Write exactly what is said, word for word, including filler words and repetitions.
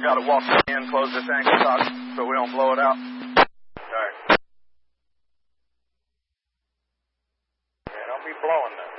got to walk in, close this anchor top so we don't blow it out. All right. Yeah, don't be blowing that.